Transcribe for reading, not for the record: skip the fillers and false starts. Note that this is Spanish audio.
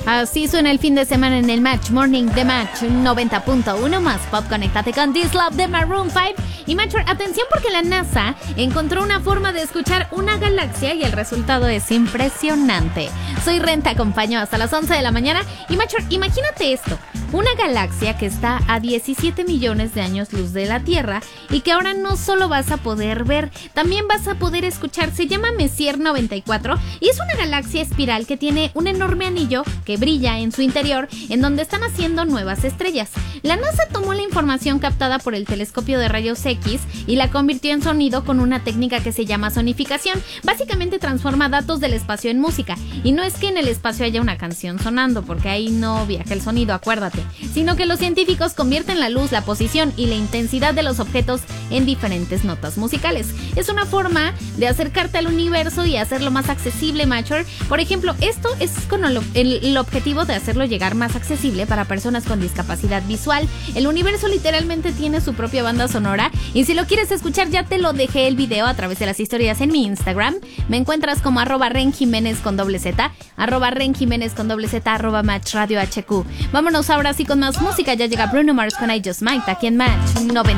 Así suena el fin de semana en el Match Morning de Match 90.1 más pop. Conéctate con This Love de Maroon 5. Y Matcher, atención porque la NASA encontró una forma de escuchar una galaxia y el resultado es impresionante. Soy Ren, te acompaño hasta las 11 de la mañana. Y Matcher, imagínate esto. Una galaxia que está a 17 millones de años luz de la Tierra y que ahora no solo vas a poder ver, también vas a poder escuchar. Se llama Messier 94 y es una galaxia espiral que tiene un enorme anillo que brilla en su interior, en donde están haciendo nuevas estrellas. La NASA tomó la información captada por el telescopio de rayos X y la convirtió en sonido con una técnica que se llama sonificación. Básicamente transforma datos del espacio en música. Y no es que en el espacio haya una canción sonando, porque ahí no viaja el sonido, acuérdate, sino que los científicos convierten la luz, la posición y la intensidad de los objetos en diferentes notas musicales. Es una forma de acercarte al universo y hacerlo más accesible, Matcher. Por ejemplo, esto es con el objetivo de hacerlo llegar más accesible para personas con discapacidad visual. El universo literalmente tiene su propia banda sonora y si lo quieres escuchar ya te lo dejé el video a través de las historias en mi Instagram. Me encuentras como @renjimenez con doble Z, @renjimenez con doble Z, @matchradiohq. Vámonos ahora sí con más música. Ya llega Bruno Mars con I Just Might aquí en Match 90.